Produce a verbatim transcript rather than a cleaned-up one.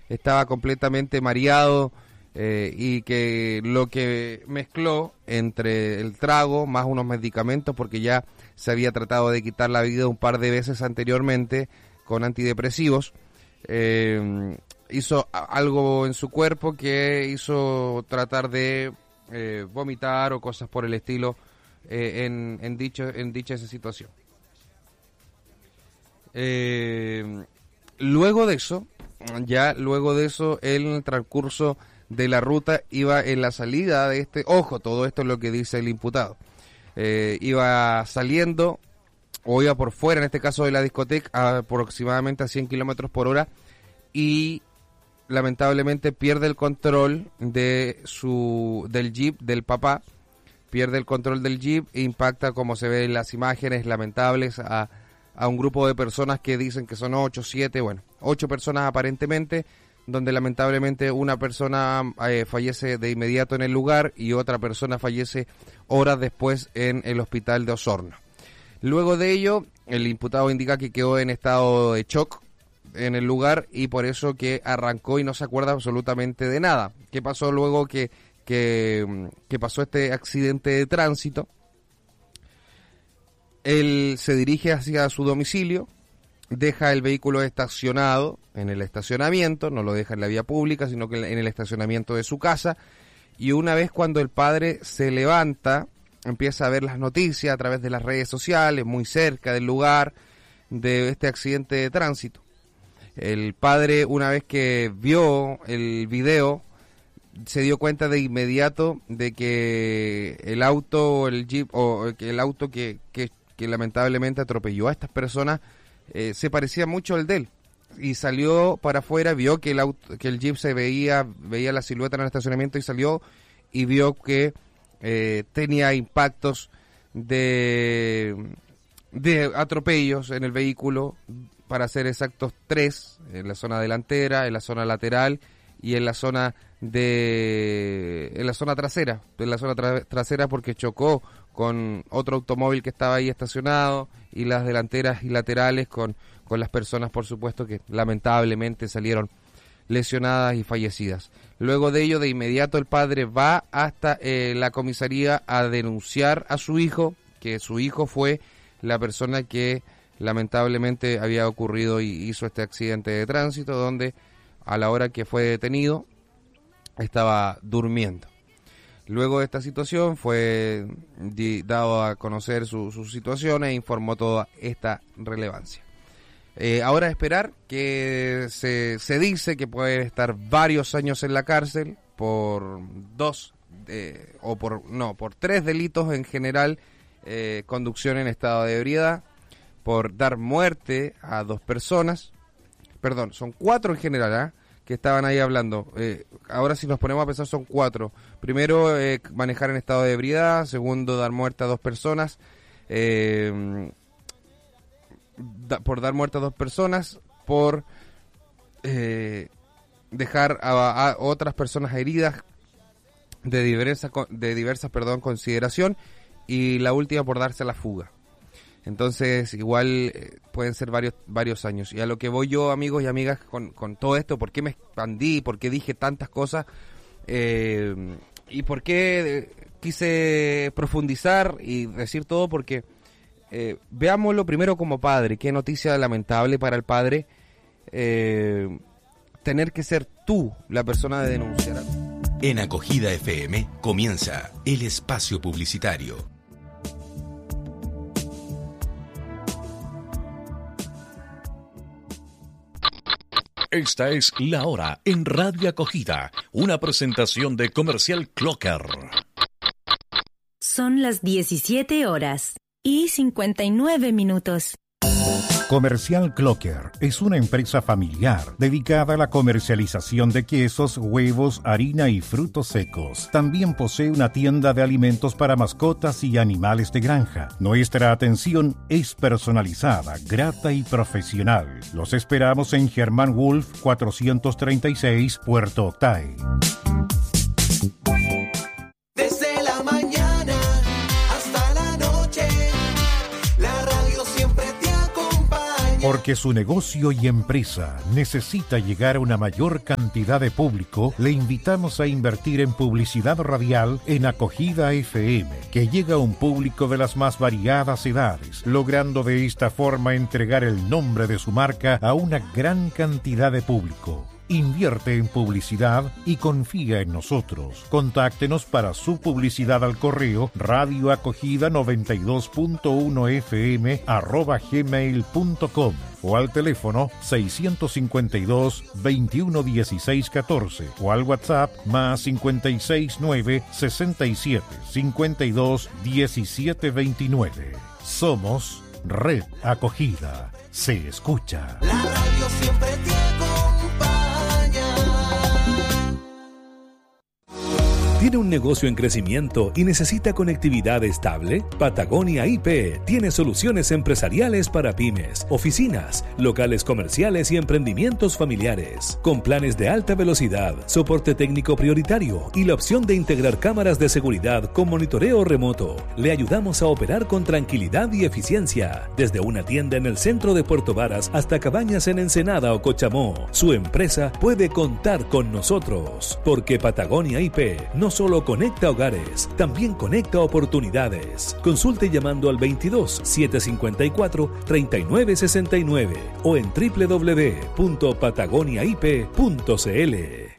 estaba completamente mareado eh, y que lo que mezcló entre el trago más unos medicamentos, porque ya se había tratado de quitar la vida un par de veces anteriormente con antidepresivos, eh, hizo algo en su cuerpo que hizo tratar de eh, vomitar o cosas por el estilo eh, en, en, dicho, en dicha situación. Eh, luego de eso, ya luego de eso, él en el transcurso de la ruta iba en la salida de este, ojo, todo esto es lo que dice el imputado, eh, iba saliendo o iba por fuera, en este caso de la discoteca, a aproximadamente a cien kilómetros por hora, y lamentablemente pierde el control de su del jeep del papá, pierde el control del jeep e impacta, como se ve en las imágenes lamentables, a, a un grupo de personas que dicen que son ocho, siete, bueno, ocho personas aparentemente, donde lamentablemente una persona eh, fallece de inmediato en el lugar y otra persona fallece horas después en el hospital de Osorno. Luego de ello, el imputado indica que quedó en estado de shock en el lugar y por eso que arrancó y no se acuerda absolutamente de nada. ¿Qué pasó luego que, que, que pasó este accidente de tránsito? Él se dirige hacia su domicilio, deja el vehículo estacionado en el estacionamiento, no lo deja en la vía pública, sino que en el estacionamiento de su casa, y una vez cuando el padre se levanta, empieza a ver las noticias a través de las redes sociales, muy cerca del lugar de este accidente de tránsito. El padre, una vez que vio el video, se dio cuenta de inmediato de que el auto, el jeep, o el auto que, que, que lamentablemente atropelló a estas personas, eh, se parecía mucho al de él. Y salió para afuera, vio que el auto, que el jeep se veía, veía la silueta en el estacionamiento y salió y vio que eh, tenía impactos de, de atropellos en el vehículo, para ser exactos tres, en la zona delantera, en la zona lateral y en la zona de en la zona trasera, en la zona tra- trasera porque chocó con otro automóvil que estaba ahí estacionado, y las delanteras y laterales con, con las personas, por supuesto, que lamentablemente salieron lesionadas y fallecidas. Luego de ello, de inmediato el padre va hasta eh, la comisaría a denunciar a su hijo, que su hijo fue la persona que lamentablemente había ocurrido y hizo este accidente de tránsito, donde a la hora que fue detenido estaba durmiendo. Luego de esta situación fue di, dado a conocer su, su situación e informó toda esta relevancia. Eh, ahora esperar que se, se dice que puede estar varios años en la cárcel por dos eh, o por no por tres delitos en general, eh, conducción en estado de ebriedad, por dar muerte a dos personas, perdón, son cuatro en general, ¿eh? que estaban ahí hablando. Eh, ahora si nos ponemos a pensar son cuatro. Primero, eh, manejar en estado de ebriedad. Segundo, dar muerte a dos personas. Eh, da, por dar muerte a dos personas. Por eh, dejar a, a otras personas heridas de diversa, de diversas perdón, consideración. Y la última por darse a la fuga. Entonces, igual eh, pueden ser varios varios años. Y a lo que voy yo, amigos y amigas, con, con todo esto, ¿por qué me expandí? ¿Por qué dije tantas cosas? Eh, ¿Y por qué quise profundizar y decir todo? Porque eh, veámoslo primero como padre. Qué noticia lamentable para el padre eh, tener que ser tú la persona de denunciar. En Acogida F M comienza el espacio publicitario. Esta es la hora en Radio Acogida, una presentación de Comercial Clocker. Son las diecisiete horas y cincuenta y nueve minutos. Comercial Clocker es una empresa familiar dedicada a la comercialización de quesos, huevos, harina y frutos secos. También posee una tienda de alimentos para mascotas y animales de granja. Nuestra atención es personalizada, grata y profesional. Los esperamos en Germán Wolf cuatrocientos treinta y seis, Puerto Octay. Desde la mañana hasta la noche, la radio siempre te acompaña. Porque Porque su negocio y empresa necesita llegar a una mayor cantidad de público, le invitamos a invertir en publicidad radial en Acogida F M, que llega a un público de las más variadas edades, logrando de esta forma entregar el nombre de su marca a una gran cantidad de público. Invierte en publicidad y confía en nosotros. Contáctenos para su publicidad al correo radioacogida noventa y dos punto uno f m arroba gmail punto com o al teléfono seiscientos cincuenta y dos, veintiuno dieciséis catorce o al WhatsApp más cincuenta y seis nueve sesenta y siete cincuenta y dos diecisiete veintinueve. Somos Red Acogida. Se escucha. La radio siempre te acompaña. ¿Tiene un negocio en crecimiento y necesita conectividad estable? Patagonia I P tiene soluciones empresariales para pymes, oficinas, locales comerciales y emprendimientos familiares, con planes de alta velocidad, soporte técnico prioritario y la opción de integrar cámaras de seguridad con monitoreo remoto. Le ayudamos a operar con tranquilidad y eficiencia, desde una tienda en el centro de Puerto Varas hasta cabañas en Ensenada o Cochamó. Su empresa puede contar con nosotros, porque Patagonia I P no solo conecta hogares, también conecta oportunidades. Consulte llamando al veintidós, setecientos cincuenta y cuatro, treinta y nueve sesenta y nueve o en doble u doble u doble u punto patagonia i p punto c l.